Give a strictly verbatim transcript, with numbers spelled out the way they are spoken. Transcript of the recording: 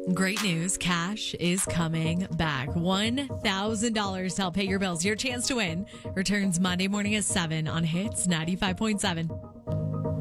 Great news. Cash is coming back. one thousand dollars to help pay your bills. Your chance to win returns Monday morning at seven on Hits ninety-five point seven.